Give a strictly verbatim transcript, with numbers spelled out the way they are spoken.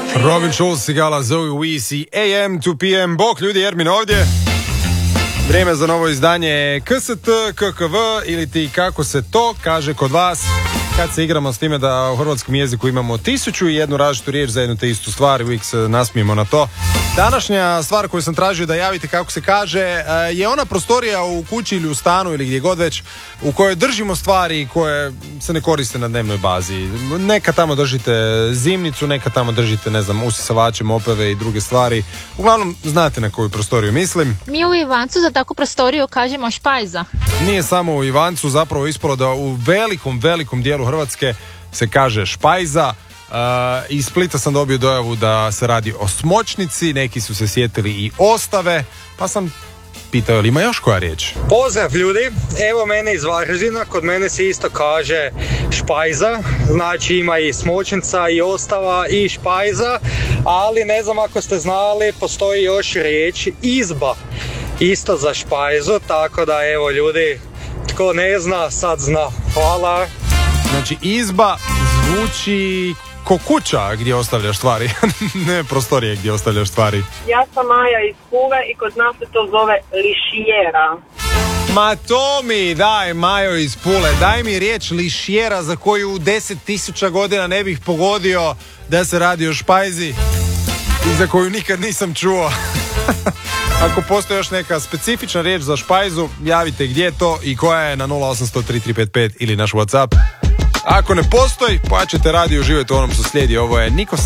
Robin Schulz, Sigala, Zoe Weezy, A M to P M. Bok ljudi, Ermin ovdje. Vrijeme za novo izdanje K S T, K K V ili ti kako se to kaže kod vas kad se igramo s time da u hrvatskom jeziku imamo tisuću i jednu različitu riječ za jednu te istu stvar i uvijek se nasmijemo na to. Današnja stvar koju sam tražio da javite kako se kaže je ona prostorija u kući ili u stanu ili gdje god već u kojoj držimo stvari koje se ne koriste na dnevnoj bazi. Neka tamo držite zimnicu, neka tamo držite, ne znam, usisavače, mopeve i druge stvari. Uglavnom, znate na koju prostoriju mislim. Mi u Ivancu za takvu prostoriju kažemo špajza. Nije samo u Ivancu, zapravo ispalo da u velikom, velikom dijelu Hrvatske se kaže špajza. Uh, iz Splita sam dobio dojavu da se radi o smočnici, neki su se sjetili i ostave, pa sam pitao je li ima još koja riječ. Pozdrav ljudi, evo mene iz Varaždina, kod mene se isto kaže špajza, znači ima i smočnica i ostava i špajza, ali ne znam ako ste znali, postoji još riječ izba, isto za špajzu, tako da evo ljudi, tko ne zna, sad zna. Hvala. Znači izba zvuči ko kuća gdje ostavljaš stvari, ne prostorije gdje ostavljaš stvari. Ja sam Maja iz Pule i kod nas se to zove lišijera. Ma to mi daj, Majo iz Pule, daj mi riječ lišijera za koju u deset tisuća godina ne bih pogodio da se radi o špajzi i za koju nikad nisam čuo. Ako postoji još neka specifična riječ za špajzu, javite gdje je to i koja je na nula osam zero zero tri tri pet pet ili naš WhatsApp. Ako ne postoji, pa ćete radio uživati u onom što slijedi. Ovo je Niko